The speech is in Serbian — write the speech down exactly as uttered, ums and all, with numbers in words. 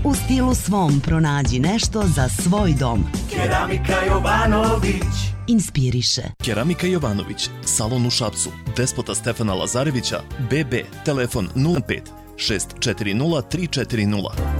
U stilu svom pronađi nešto za svoj dom. Keramika Jovanović inspiriše. Keramika Jovanović, salon u Šapcu, Despota Stefana Lazarevića, B B, telefon nula pet šest četiri nula tri četiri nula.